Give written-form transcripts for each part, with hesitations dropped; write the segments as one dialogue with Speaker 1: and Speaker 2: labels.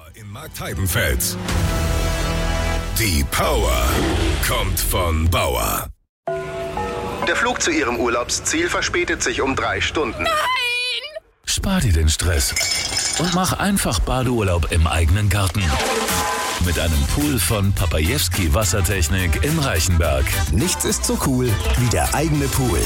Speaker 1: In Marktheidenfeld. Die Power kommt von Bauer.
Speaker 2: Der Flug zu Ihrem Urlaubsziel verspätet sich um 3 Stunden.
Speaker 3: Nein!
Speaker 4: Spar dir den Stress und mach einfach Badeurlaub im eigenen Garten. Mit einem Pool von Papajewski Wassertechnik in Reichenberg.
Speaker 5: Nichts ist so cool wie der eigene Pool.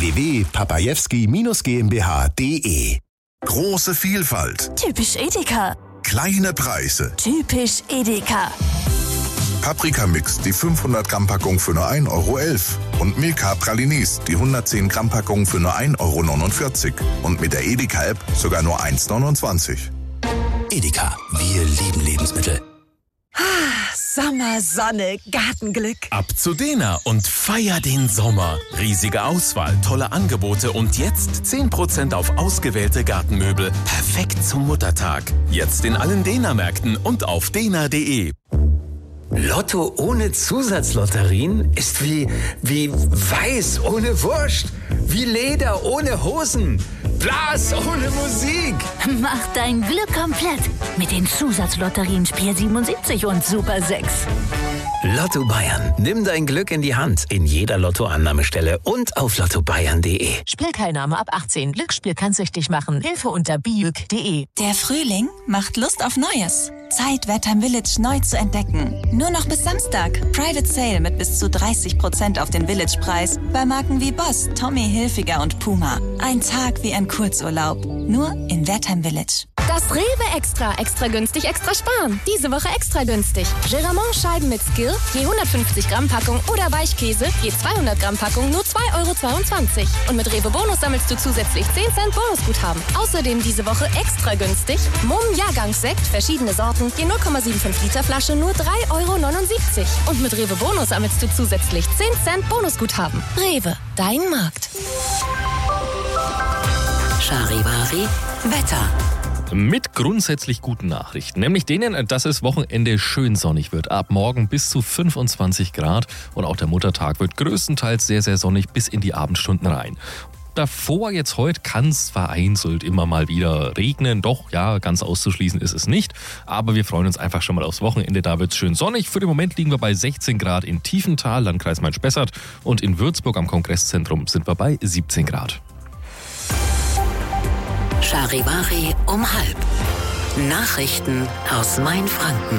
Speaker 5: www.papajewski-GmbH.de.
Speaker 1: Große Vielfalt.
Speaker 6: Typisch Edeka.
Speaker 1: Kleine Preise.
Speaker 6: Typisch Edeka.
Speaker 1: Paprikamix, die 500 Gramm Packung für nur 1,11 € und Milka Pralinis, die 110 Gramm Packung für nur 1,49 € und mit der Edeka-App sogar nur 1,29 €.
Speaker 5: Edeka, wir lieben Lebensmittel.
Speaker 7: Sommer, Sonne, Gartenglück.
Speaker 8: Ab zu Dena und feier den Sommer. Riesige Auswahl, tolle Angebote und jetzt 10% auf ausgewählte Gartenmöbel. Perfekt zum Muttertag. Jetzt in allen Dena-Märkten und auf dena.de.
Speaker 9: Lotto ohne Zusatzlotterien ist wie Weiß ohne Wurst, wie Leder ohne Hosen, Blas ohne Musik.
Speaker 6: Mach dein Glück komplett mit den Zusatzlotterien Spiel 77 und Super 6.
Speaker 9: Lotto Bayern. Nimm dein Glück in die Hand in jeder Lottoannahmestelle und auf lottobayern.de.
Speaker 7: Spielteilnahme ab 18. Glücksspiel kann süchtig machen. Hilfe unter biuk.de.
Speaker 10: Der Frühling macht Lust auf Neues. Zeit, Wertheim Village neu zu entdecken. Nur noch bis Samstag. Private Sale mit bis zu 30% auf den Village-Preis bei Marken wie Boss, Tommy Hilfiger und Puma. Ein Tag wie ein Kurzurlaub. Nur in Wertheim Village.
Speaker 11: Das Rewe Extra günstig, extra sparen. Diese Woche extra günstig. Geramont-Scheiben mit Skill, je 150 Gramm Packung oder Weichkäse, je 200 Gramm Packung nur 2,22 €. Und mit Rewe Bonus sammelst du zusätzlich 10 Cent Bonusguthaben. Außerdem diese Woche extra günstig. Mumm Jahrgangssekt, verschiedene Sorten, je 0,75 Liter Flasche nur 3,79 €. Und mit Rewe Bonus sammelst du zusätzlich 10 Cent Bonusguthaben. Rewe, dein Markt.
Speaker 12: Charivari Wetter.
Speaker 13: Mit grundsätzlich guten Nachrichten, nämlich denen, dass es Wochenende schön sonnig wird. Ab morgen bis zu 25 Grad und auch der Muttertag wird größtenteils sehr, sehr sonnig bis in die Abendstunden rein. Davor jetzt heute kann es vereinzelt immer mal wieder regnen. Doch, ja, ganz auszuschließen ist es nicht. Aber wir freuen uns einfach schon mal aufs Wochenende. Da wird es schön sonnig. Für den Moment liegen wir bei 16 Grad in Tiefenthal, Landkreis Main-Spessart. Und in Würzburg am Kongresszentrum sind wir bei 17 Grad.
Speaker 12: Charivari um 12:30. Nachrichten aus Mainfranken.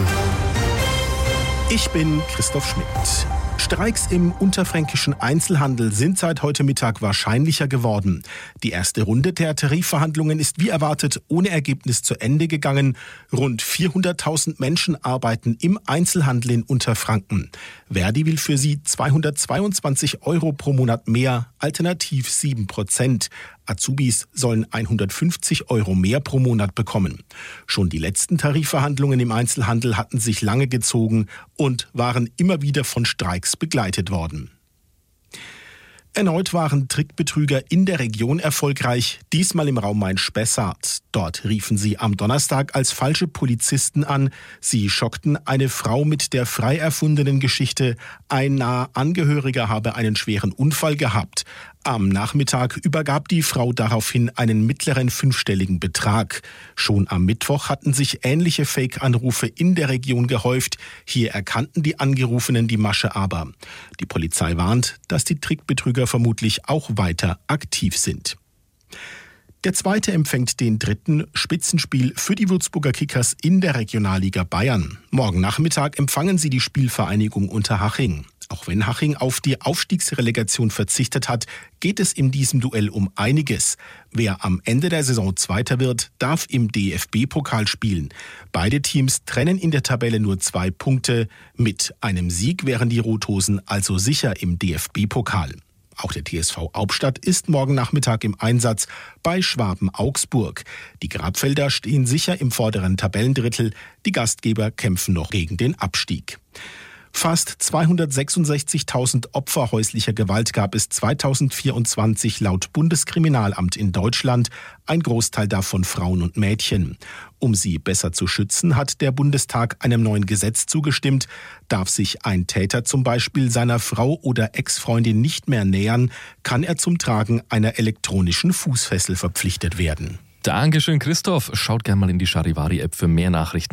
Speaker 14: Ich bin Christoph Schmidt. Streiks im unterfränkischen Einzelhandel sind seit heute Mittag wahrscheinlicher geworden. Die erste Runde der Tarifverhandlungen ist wie erwartet ohne Ergebnis zu Ende gegangen. Rund 400.000 Menschen arbeiten im Einzelhandel in Unterfranken. Verdi will für sie 222 € pro Monat mehr, alternativ 7%. Azubis sollen 150 € mehr pro Monat bekommen. Schon die letzten Tarifverhandlungen im Einzelhandel hatten sich lange gezogen und waren immer wieder von Streiks begleitet worden. Erneut waren Trickbetrüger in der Region erfolgreich, diesmal im Raum Main-Spessart. Dort riefen sie am Donnerstag als falsche Polizisten an. Sie schockten eine Frau mit der frei erfundenen Geschichte, ein naher Angehöriger habe einen schweren Unfall gehabt. Am Nachmittag übergab die Frau daraufhin einen mittleren 5-stelligen Betrag. Schon am Mittwoch hatten sich ähnliche Fake-Anrufe in der Region gehäuft. Hier erkannten die Angerufenen die Masche aber. Die Polizei warnt, dass die Trickbetrüger vermutlich auch weiter aktiv sind. Der Zweite empfängt den dritten Spitzenspiel für die Würzburger Kickers in der Regionalliga Bayern. Morgen Nachmittag empfangen sie die Spielvereinigung Unterhaching. Auch wenn Haching auf die Aufstiegsrelegation verzichtet hat, geht es in diesem Duell um einiges. Wer am Ende der Saison Zweiter wird, darf im DFB-Pokal spielen. Beide Teams trennen in der Tabelle nur 2 Punkte. Mit einem Sieg wären die Rothosen also sicher im DFB-Pokal. Auch der TSV Hauptstadt ist morgen Nachmittag im Einsatz bei Schwaben Augsburg. Die Grabfelder stehen sicher im vorderen Tabellendrittel. Die Gastgeber kämpfen noch gegen den Abstieg. Fast 266.000 Opfer häuslicher Gewalt gab es 2024 laut Bundeskriminalamt in Deutschland, ein Großteil davon Frauen und Mädchen. Um sie besser zu schützen, hat der Bundestag einem neuen Gesetz zugestimmt. Darf sich ein Täter zum Beispiel seiner Frau oder Ex-Freundin nicht mehr nähern, kann er zum Tragen einer elektronischen Fußfessel verpflichtet werden.
Speaker 13: Dankeschön, Christoph. Schaut gerne mal in die Charivari-App für mehr Nachrichten.